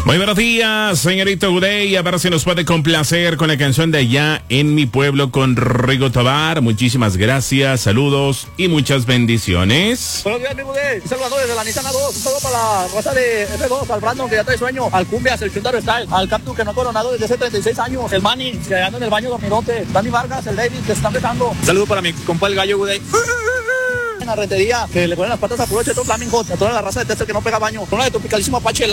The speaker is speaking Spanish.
Muy buenos días, señorito Gudey. A ver si nos puede complacer con la canción de Allá en mi pueblo con Rigo Tobar. Muchísimas gracias, saludos y muchas bendiciones. Buenos días, mi Gudey. Un saludo desde la Nissan 2. Un saludo para la raza de F2, al Brandon que ya trae sueño, al Cumbias, el Chundaro Style, al Captain que no ha coronado desde hace 36 años, el Manny que anda en el baño dormidote, Dani Vargas, el David que se están besando. Un saludo para mi compa el Gallo Gudey. En la rentería, que le ponen las patas a puro Cheto Flaming Hot, a toda la raza de Tester que no pega baño, con una de Tropicalísimo Apache.